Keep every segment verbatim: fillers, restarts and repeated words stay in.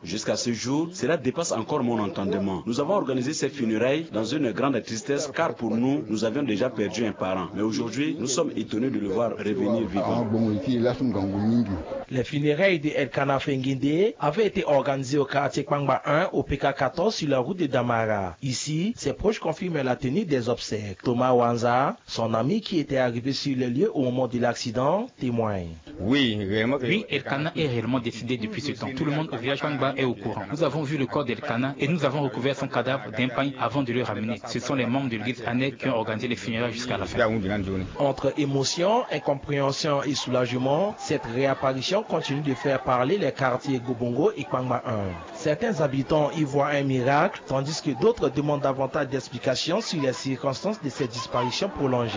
Jusqu'à ce jour, cela dépasse encore mon entendement. Nous avons organisé ces funérailles dans une grande tristesse car pour nous, nous avions déjà perdu un parent. Mais aujourd'hui, nous sommes étonnés de le voir revenir vivant. Les funérailles de Elkana Fenginde avaient été organisées au quartier Kpangba un au P K quatorze sur la route de Damara. Ici, ses proches confirment la tenue des obsèques. Thomas Wanza, son ami qui était arrivé sur le lieu au moment de l'accident, témoigne. Oui, oui, Elkana est réellement décédé depuis ce temps. Tout le monde au village Kpangba est au courant. Nous avons vu le corps d'Elkana et nous avons recouvert son cadavre d'un pain avant de le ramener. Ce sont les membres de l'église Annette qui ont organisé les funérailles jusqu'à la fin. Entre émotion, incompréhension et soulagement, cette réapparition continue de faire parler les quartiers Gobongo et Kpangba un. Certains habitants y voient un miracle, tandis que d'autres demandent davantage d'explications sur les circonstances de cette disparition prolongée.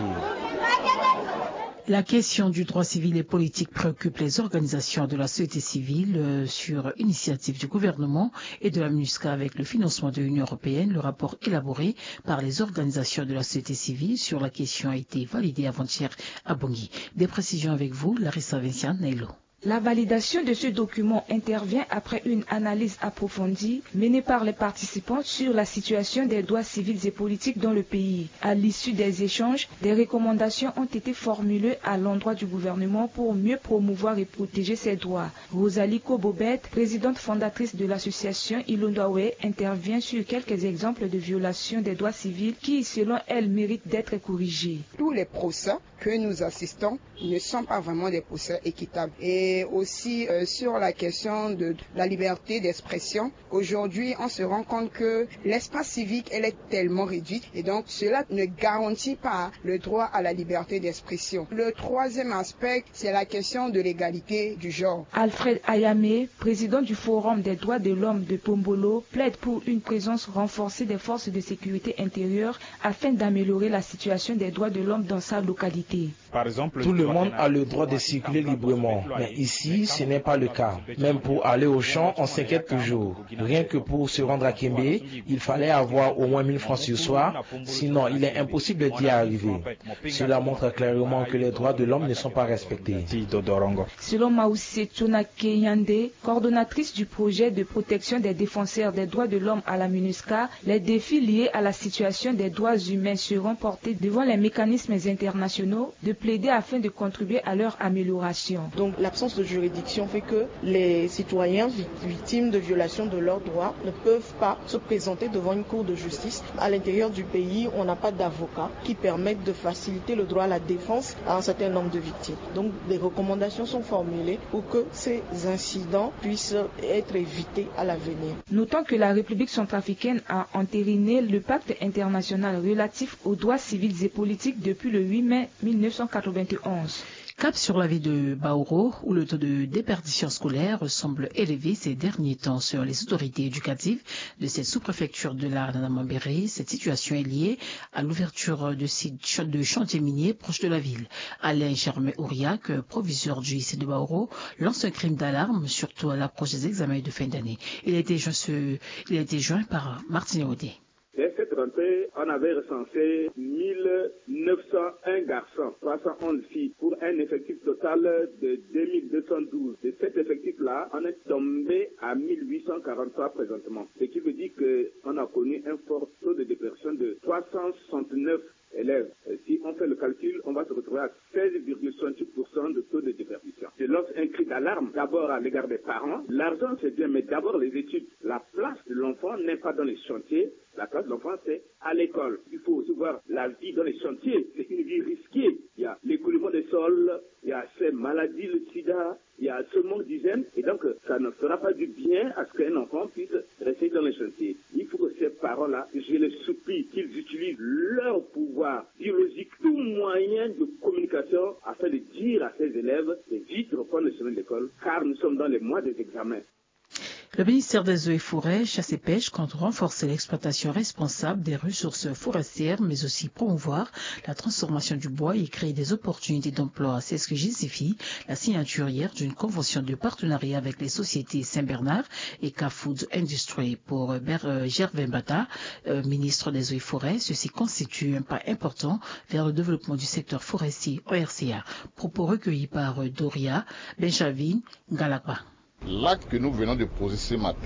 La question du droit civil et politique préoccupe les organisations de la société civile euh, sur initiative du gouvernement et de la MINUSCA avec le financement de l'Union européenne. Le rapport élaboré par les organisations de la société civile sur la question a été validé avant-hier à Bangui. Des précisions avec vous, Larissa Vinciane Nailo. La validation de ce document intervient après une analyse approfondie menée par les participants sur la situation des droits civils et politiques dans le pays. À l'issue des échanges, des recommandations ont été formulées à l'endroit du gouvernement pour mieux promouvoir et protéger ces droits. Rosalie Kobobet, présidente fondatrice de l'association Ilondawe, intervient sur quelques exemples de violations des droits civils qui, selon elle, méritent d'être corrigés. Tous les procès que nous assistons ne sont pas vraiment des procès équitables. Et aussi euh, sur la question de la liberté d'expression, aujourd'hui on se rend compte que l'espace civique elle est tellement réduit et donc cela ne garantit pas le droit à la liberté d'expression. Le troisième aspect, c'est la question de l'égalité du genre. Alfred Ayame, président du Forum des droits de l'homme de Pombolo, plaide pour une présence renforcée des forces de sécurité intérieure afin d'améliorer la situation des droits de l'homme dans sa localité. Par exemple, tout le monde a le droit de circuler librement, mais ici, ce n'est pas le cas. Même pour aller au champ, on s'inquiète toujours. Rien que pour se rendre à Kembe, il fallait avoir au moins mille francs sur soi, sinon il est impossible d'y arriver. Cela montre clairement que les droits de l'homme ne sont pas respectés. Selon Maoussé Tchonakeyande, coordonnatrice du projet de protection des défenseurs des droits de l'homme à la MINUSCA, les défis liés à la situation des droits humains seront portés devant les mécanismes internationaux de plaider afin de contribuer à leur amélioration. Donc l'absence de juridiction fait que les citoyens victimes de violations de leurs droits ne peuvent pas se présenter devant une cour de justice. À l'intérieur du pays, on n'a pas d'avocats qui permettent de faciliter le droit à la défense à un certain nombre de victimes. Donc des recommandations sont formulées pour que ces incidents puissent être évités à l'avenir. Notons que la République centrafricaine a entériné le pacte international relatif aux droits civils et politiques depuis le huit mai mille neuf cent quatre-vingt-onze. Cap sur la ville de Baouro, où le taux de déperdition scolaire semble élevé ces derniers temps sur les autorités éducatives de cette sous-préfecture de la Namambéry. Cette situation est liée à l'ouverture de sites de chantiers miniers proches de la ville. Alain Germain-Auriac, proviseur du lycée de Baouro, lance un crime d'alarme, surtout à l'approche des examens de fin d'année. Il a été joint, ce, il a été joint par Martine Audé. Dès cette rentrée, on avait recensé mille neuf cent un garçons, trois cent onze filles, pour un effectif total de deux mille deux cent douze. De cet effectif-là, on est tombé à mille huit cent quarante-trois présentement. Ce qui veut dire qu'on a connu un fort taux de déperdition de trois cent soixante-neuf élèves. Si on fait le calcul, on va se retrouver à seize virgule soixante-huit pour cent de taux de déperdition. Je lance un cri d'alarme d'abord à l'égard des parents. L'argent, c'est bien, mais d'abord les études. La place de l'enfant n'est pas dans les chantiers. La place de l'enfant, c'est à l'école. Il faut aussi voir la vie dans les chantiers. C'est une vie risquée. Il y a l'écoulement des sols, il y a ces maladies, le sida, il y a ce manque d'hygiène. Et donc, ça ne fera pas du bien à ce qu'un enfant puisse rester dans les chantiers. Il faut que ces parents-là, je les supplie qu'ils utilisent leur pouvoir biologique, tout moyen de communication afin de dire à ces élèves de vite reprendre le chemin de l'école, car nous sommes dans les mois des examens. Le ministère des Eaux et Forêts, Chasse et Pêche compte renforcer l'exploitation responsable des ressources forestières, mais aussi promouvoir la transformation du bois et créer des opportunités d'emploi. C'est ce que justifie la signature hier d'une convention de partenariat avec les sociétés Saint-Bernard et K-Food Industry. Pour Gervais Bata, euh, ministre des Eaux et Forêts, ceci constitue un pas important vers le développement du secteur forestier O R C A. Propos recueillis par Doria Benjamin Galakwa. L'acte que nous venons de poser ce matin